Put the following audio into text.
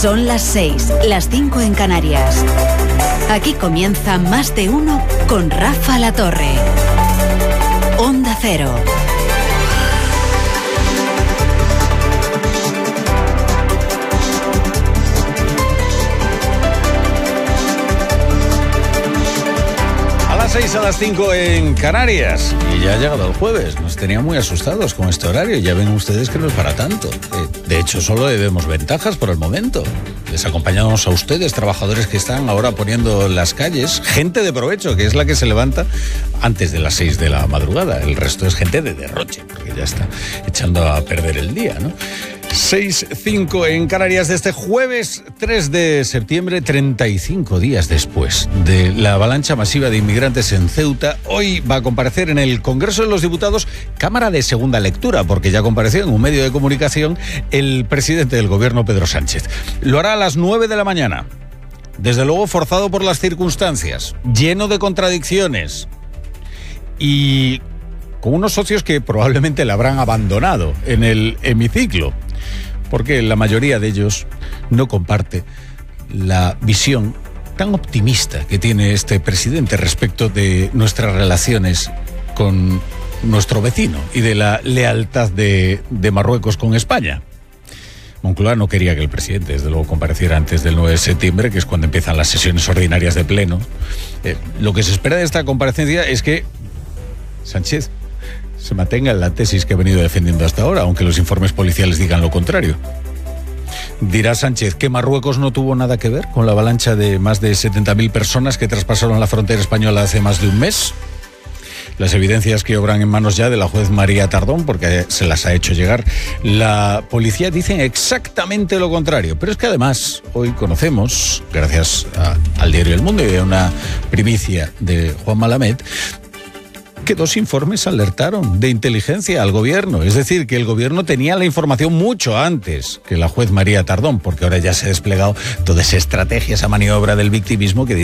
Son las 6, las 5 en Canarias. Aquí comienza Más de Uno con Rafa La Torre. Onda Cero. A las 6, a las 5 en Canarias. Y ya ha llegado el jueves. Nos tenían muy asustados con este horario. Ya ven ustedes que no es para tanto. De hecho, solo le vemos ventajas por el momento. Les acompañamos a ustedes, trabajadores que están ahora poniendo las calles. Gente de provecho, que es la que se levanta antes de las 6 de la madrugada. El resto es gente de derroche, porque ya está echando a perder el día, ¿no? 6:05 en Canarias de este jueves 3 de septiembre, 35 días después de la avalancha masiva de inmigrantes en Ceuta. Hoy va a comparecer en el Congreso de los Diputados, Cámara de Segunda Lectura, porque ya compareció en un medio de comunicación el presidente del gobierno, Pedro Sánchez. Lo hará a las 9 de la mañana. Desde luego forzado por las circunstancias, lleno de contradicciones y con unos socios que probablemente le habrán abandonado en el hemiciclo, porque la mayoría de ellos no comparte la visión tan optimista que tiene este presidente respecto de nuestras relaciones con nuestro vecino y de la lealtad de Marruecos con España. Moncloa no quería que el presidente, desde luego, compareciera antes del 9 de septiembre, que es cuando empiezan las sesiones ordinarias de pleno. Lo que se espera de esta comparecencia es que Sánchez se mantenga en la tesis que ha venido defendiendo hasta ahora, aunque los informes policiales digan lo contrario. Dirá Sánchez que Marruecos no tuvo nada que ver con la avalancha de más de 70.000 personas que traspasaron la frontera española hace más de un mes. Las evidencias que obran en manos ya de la juez María Tardón, porque se las ha hecho llegar la policía, dicen exactamente lo contrario. Pero es que además hoy conocemos, gracias al diario El Mundo y a una primicia de Juan Malamed, que 2 informes alertaron de inteligencia al gobierno. Es decir, que el gobierno tenía la información mucho antes que la juez María Tardón, porque ahora ya se ha desplegado toda esa estrategia, esa maniobra del victimismo que